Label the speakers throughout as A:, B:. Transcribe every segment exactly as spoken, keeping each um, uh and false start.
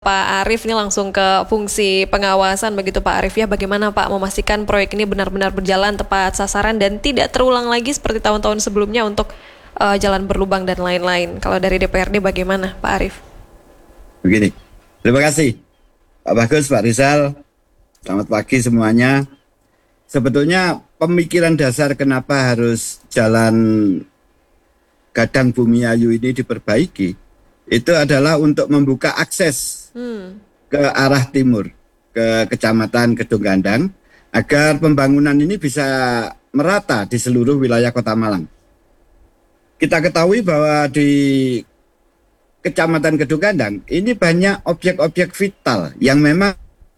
A: Pak Arief, ini langsung ke fungsi pengawasan begitu Pak Arief ya. Bagaimana Pak memastikan proyek ini benar-benar berjalan tepat sasaran dan tidak terulang lagi seperti tahun-tahun sebelumnya untuk uh, jalan berlubang dan lain-lain. Kalau dari D P R D bagaimana Pak Arief?
B: Begini, terima kasih Pak Bagus, Pak Rizal. Selamat pagi semuanya. Sebetulnya pemikiran dasar kenapa harus jalan Gadang Bumiayu ini diperbaiki, itu adalah untuk membuka akses hmm. ke arah timur, ke Kecamatan Kedung Gandang, agar pembangunan ini bisa merata di seluruh wilayah Kota Malang. Kita ketahui bahwa di Kecamatan Kedung Gandang ini banyak objek-objek vital yang memang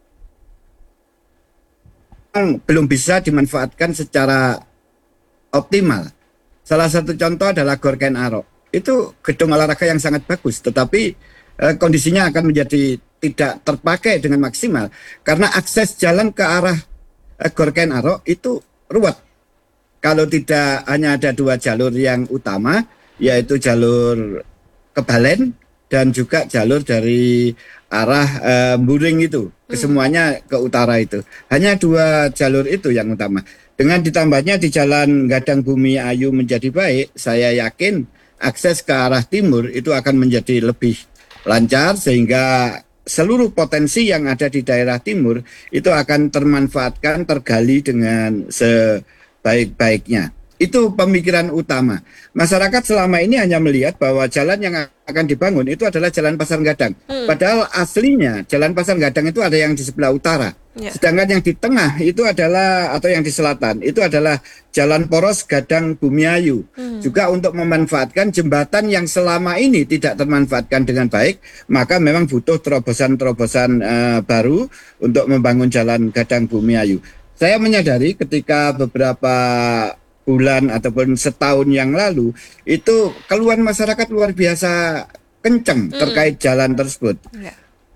B: belum bisa dimanfaatkan secara optimal. Salah satu contoh adalah Gor Kain Arok. Itu gedung olahraga yang sangat bagus, tetapi eh, kondisinya akan menjadi tidak terpakai dengan maksimal karena akses jalan ke arah eh, Gor Kain Arok itu ruwet. Kalau tidak hanya ada dua jalur yang utama, yaitu jalur ke Balen dan juga jalur dari arah eh, Buring itu, kesemuanya ke utara itu. Hanya dua jalur itu yang utama. Dengan ditambahnya di Jalan Gadang Bumiayu menjadi baik, saya yakin akses ke arah timur itu akan menjadi lebih lancar sehingga seluruh potensi yang ada di daerah timur itu akan termanfaatkan, tergali dengan sebaik-baiknya. Itu pemikiran utama. Masyarakat selama ini hanya melihat bahwa jalan yang akan dibangun itu adalah Jalan Pasar Gadang. Hmm. Padahal aslinya Jalan Pasar Gadang itu ada yang di sebelah utara. Ya. Sedangkan yang di tengah itu adalah, atau yang di selatan, itu adalah Jalan Poros Gadang Bumiayu. Hmm. Juga untuk memanfaatkan jembatan yang selama ini tidak termanfaatkan dengan baik, maka memang butuh terobosan-terobosan uh, baru untuk membangun Jalan Gadang Bumiayu. Saya menyadari ketika beberapa bulan ataupun setahun yang lalu itu keluhan masyarakat luar biasa kenceng mm. terkait jalan tersebut. Yeah.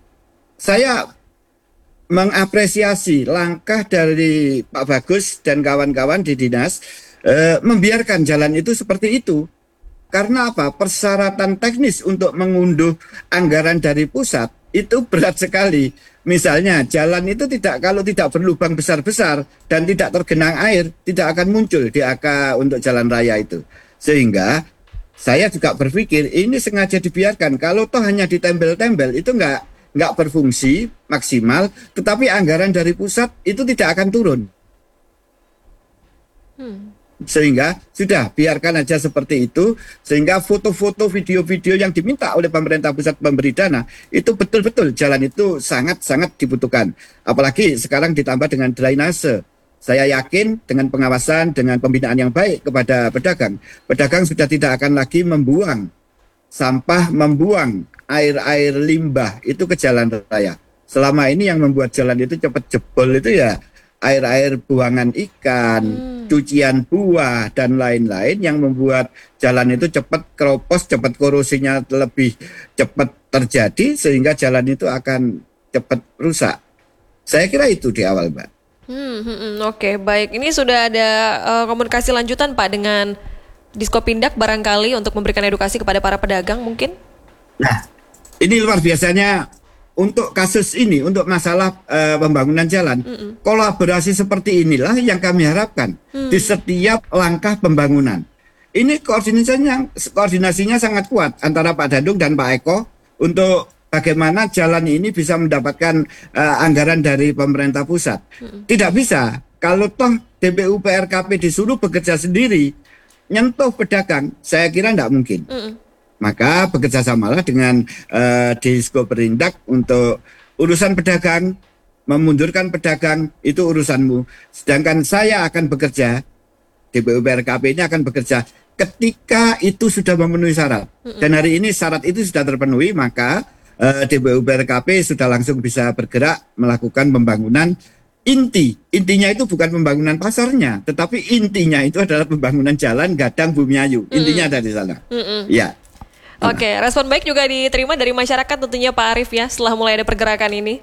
B: Saya mengapresiasi langkah dari Pak Bagus dan kawan-kawan di dinas eh, membiarkan jalan itu seperti itu. Karena apa? Persyaratan teknis untuk mengunduh anggaran dari pusat itu berat sekali. Misalnya jalan itu tidak, kalau tidak berlubang besar-besar dan tidak tergenang air, tidak akan muncul D A K untuk jalan raya itu. Sehingga saya juga berpikir ini sengaja dibiarkan. Kalau toh hanya ditempel-tempel itu enggak enggak berfungsi maksimal, tetapi anggaran dari pusat itu tidak akan turun. Hmm. Sehingga sudah biarkan aja seperti itu, sehingga foto-foto, video-video yang diminta oleh pemerintah pusat memberi dana itu betul-betul jalan itu sangat-sangat dibutuhkan. Apalagi sekarang ditambah dengan drainase. Saya yakin dengan pengawasan, dengan pembinaan yang baik kepada pedagang, pedagang sudah tidak akan lagi membuang sampah, membuang air-air limbah itu ke jalan raya. Selama ini yang membuat jalan itu cepat jebol itu ya air-air buangan ikan, hmm. cucian buah, dan lain-lain yang membuat jalan itu cepat keropos, cepat korosinya lebih cepat terjadi, sehingga jalan itu akan cepat rusak. Saya kira itu di awal, Mbak.
A: Hmm, hmm, hmm, Oke, okay, baik. Ini sudah ada uh, komunikasi lanjutan, Pak, dengan Diskopindak barangkali untuk memberikan edukasi kepada para pedagang mungkin?
B: Nah, ini luar biasanya. Untuk kasus ini, untuk masalah uh, pembangunan jalan, Mm-mm. kolaborasi seperti inilah yang kami harapkan mm. di setiap langkah pembangunan. Ini koordinasinya, koordinasinya sangat kuat antara Pak Dandung dan Pak Eko untuk bagaimana jalan ini bisa mendapatkan uh, anggaran dari pemerintah pusat. Mm. Tidak bisa kalau toh D P U P R K P disuruh bekerja sendiri, nyentuh pedagang, saya kira tidak mungkin. Mm. Maka bekerjasamalah dengan uh, Diskoperindak untuk urusan pedagang, memundurkan pedagang itu urusanmu. Sedangkan saya akan bekerja, D P U P R K P ini akan bekerja ketika itu sudah memenuhi syarat. Dan hari ini syarat itu sudah terpenuhi, maka uh, D P U P R K P sudah langsung bisa bergerak melakukan pembangunan. Inti, intinya itu bukan pembangunan pasarnya, tetapi intinya itu adalah pembangunan jalan Gadang Bumiayu. Intinya ada di sana. Ya.
A: Oke, okay, respon baik juga diterima dari masyarakat tentunya Pak Arief ya setelah mulai ada pergerakan ini.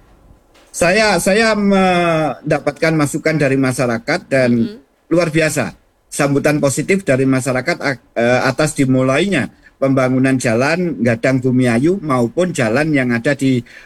B: Saya saya mendapatkan masukan dari masyarakat dan mm-hmm. luar biasa sambutan positif dari masyarakat atas dimulainya pembangunan jalan Gadang Bumiayu maupun jalan yang ada di